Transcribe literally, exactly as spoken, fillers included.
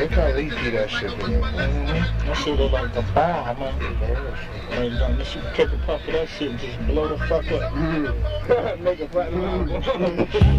look how leaky that shit is. Mm-hmm. That shit look like a bomb, man. Hey, man, you should take a puff of that shit and just blow the fuck up. Mm-hmm. Make a flat